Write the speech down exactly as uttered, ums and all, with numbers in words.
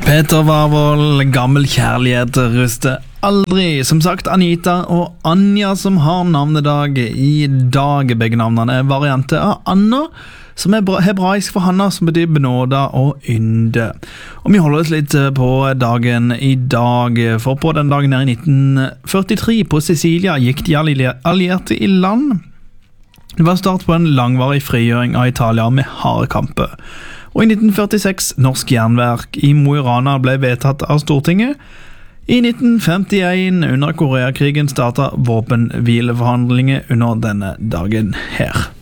Peter Warvold, gammel kjærlighet ruster aldri. Som sagt, Anita og Anja som har navnedag i dag. Begge navnene er varianter av Anna, som er hebraisk for Hanna, som betyr benåda og ynde. Og vi holder oss litt på dagen i dag, for på den dagen her i nitten førtitre på Sicilia gikk de allierte i land. Det var start på en langvarig frigjøring av Italia med harde kamper. Og i nitten førtiseks, Norsk Jernverk i Mo i Rana ble vedtatt av Stortinget. I nitten femtien, under Koreakrigen, startet våpenhvileforhandlinger under denne dagen her.